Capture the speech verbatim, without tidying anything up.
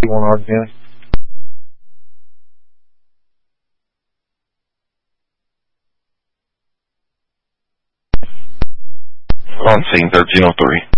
One Hardin County. On scene thirteen oh three.